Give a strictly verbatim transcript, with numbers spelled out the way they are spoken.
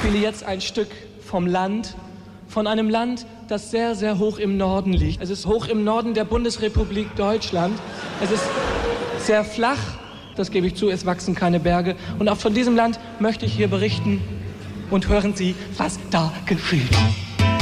spiele jetzt ein Stück vom Land, von einem Land, das sehr, sehr hoch im Norden liegt. Es ist hoch im Norden der Bundesrepublik Deutschland. Es ist sehr flach, das gebe ich zu, es wachsen keine Berge. Und auch von diesem Land möchte ich hier berichten. Und hören Sie, was da geschieht.